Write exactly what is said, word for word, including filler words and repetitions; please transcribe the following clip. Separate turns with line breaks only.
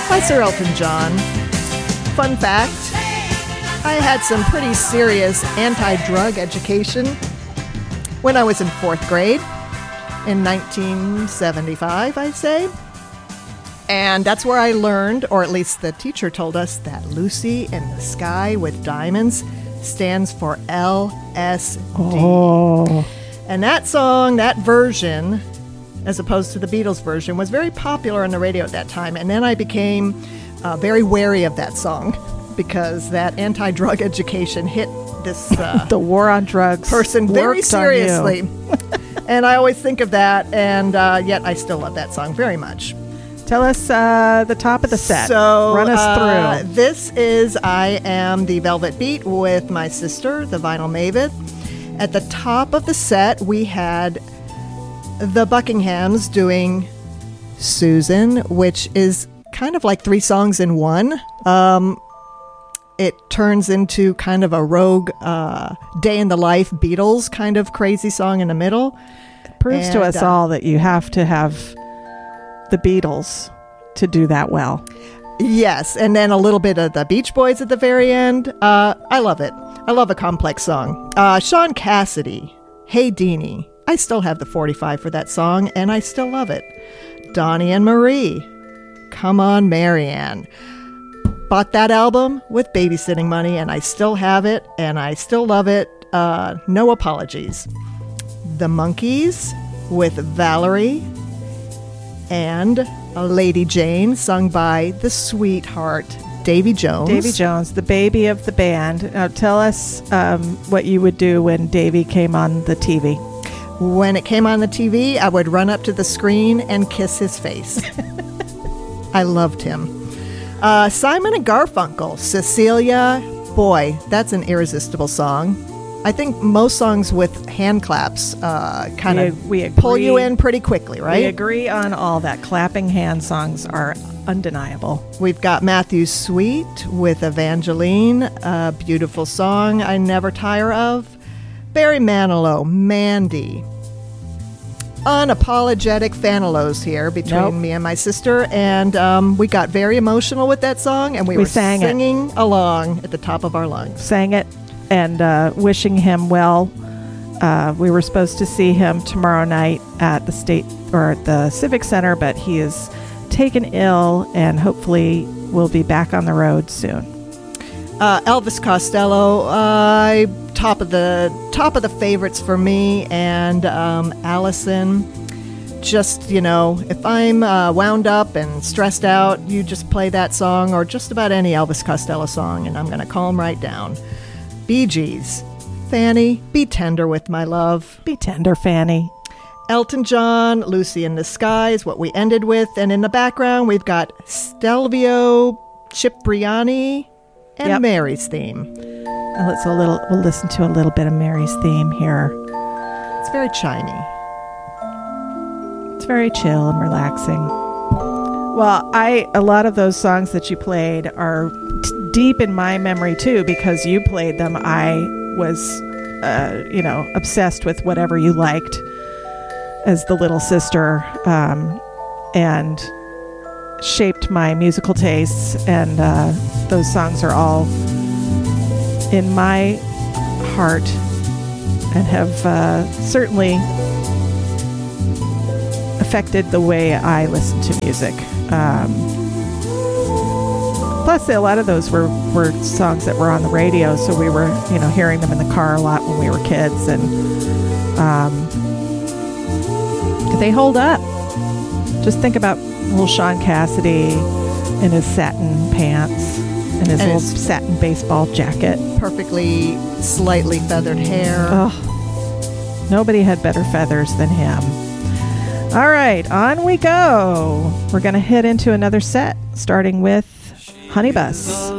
by Sir Elton John. Fun fact, I had some pretty serious anti-drug education when I was in fourth grade in nineteen seventy-five, I'd say. And that's where I learned, or at least the teacher told us, that Lucy in the Sky with Diamonds stands for L S D.
Oh.
And that song, that version, as opposed to the Beatles version, was very popular on the radio at that time. And then I became uh, very wary of that song because that anti-drug education hit this uh,
the war on drugs
person very seriously.
On
And I always think of that, and uh, yet I still love that song very much.
Tell us uh, the top of the set.
So,
Run us
uh,
through.
This is I Am the Velvet Beat with my sister, the Vinyl Maven. At the top of the set, we had the Buckinghams doing Susan, which is kind of like three songs in one. Um, it turns into kind of a rogue uh, Day in the Life Beatles kind of crazy song in the middle.
It proves
and,
to us
uh,
all that you have to have the Beatles to do that well.
Yes, and then a little bit of the Beach Boys at the very end. Uh, I love it. I love a complex song. Uh, Sean Cassidy, Hey Deanie. I still have the forty-five for that song, and I still love it. Donnie and Marie, Come On Marianne. Bought that album with babysitting money, and I still have it, and I still love it. Uh, no apologies. The Monkees with Valerie and Lady Jane, sung by the sweetheart Davy Jones.
Davy Jones, the baby of the band. Now tell us um, what you would do when Davy came on the T V.
When it came on the T V, I would run up to the screen and kiss his face. I loved him. Uh, Simon and Garfunkel, Cecilia. Boy, that's an irresistible song. I think most songs with hand claps uh, kind
We-
of
we agree.
pull you in pretty quickly, right?
We agree on all that. Clapping hand songs are undeniable.
We've got Matthew Sweet with Evangeline, a beautiful song I never tire of. Barry Manilow, Mandy. Unapologetic Fanilows here between
Nope.
me and my sister, and um, we got very emotional with that song, and we,
We
were
sang it.
singing along at the top of our lungs.
Sang it and uh, wishing him well. Uh, we were supposed to see him tomorrow night at the state or at the Civic Center, but he is taken ill and hopefully will be back on the road soon.
Uh, Elvis Costello, uh, top of the top of the favorites for me, and um, Allison. Just, you know, if I'm uh, wound up and stressed out, you just play that song or just about any Elvis Costello song, and I'm going to calm right down. Bee Gees, Fanny, Be Tender with My Love.
Be tender, Fanny.
Elton John, Lucy in the Sky is what we ended with, and in the background we've got Stelvio Cipriani and
Yep.
Mary's theme.
And let's a little. We'll listen to a little bit of Mary's theme here.
It's very chimey.
It's very chill and relaxing. Well, I a lot of those songs that you played are t- deep in my memory too, because you played them. I was, uh, you know, obsessed with whatever you liked as the little sister, um, and shaped my musical tastes. And uh, those songs are all in my heart and have uh, certainly affected the way I listen to music. Um, plus, a lot of those were, were songs that were on the radio, so we were, you know, hearing them in the car a lot when we were kids, and um, they hold up. Just think about little Sean Cassidy in his satin pants and his
And
little
his-
satin baseball jacket.
Perfectly slightly feathered hair.
Oh, nobody had better feathers than him. All right, on we go. We're going to head into another set, starting with Honey Bus.